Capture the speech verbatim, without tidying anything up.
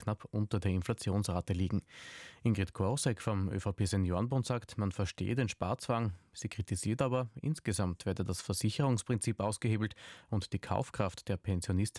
knapp unter der Inflationsrate liegen. Ingrid Korosek vom ÖVP-Seniorenbund sagt, man verstehe den Sparzwang. Sie kritisiert aber, insgesamt werde das Versicherungsprinzip ausgehebelt und die Kaufkraft der Pensionistinnen